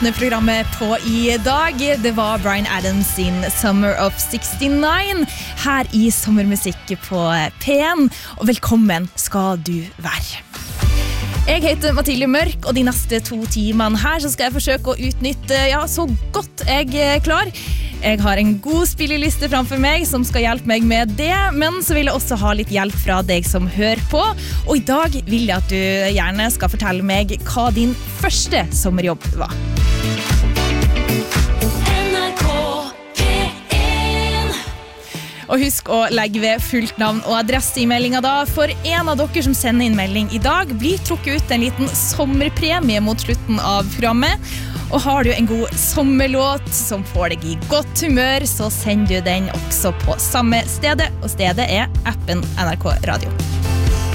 åpne programmet på I dag. Det var Bryan Adams sin Summer of 69 her I Sommermusikk på P1. Og velkommen skal du være. Jeg heter Mathilde Mørk, og de neste 2 timene her så skal jeg forsøke å utnytte så godt jeg klar. Jeg har en god spilleliste framfor meg som skal hjelpe meg med det, men så vil jeg også ha litt hjelp fra deg som hører på. Og I dag vil jeg at du gjerne skal fortelle meg hva din første sommerjobb var. Og husk å legge ved fullt navn og adresse I meldingen da, for en av dere som sender inn melding I dag blir trukket ut en liten sommerpremie mot slutten av programmet. Og har du en god sommerlåt som får deg I godt humør, så sender du den også på samme stedet, og stedet appen NRK Radio.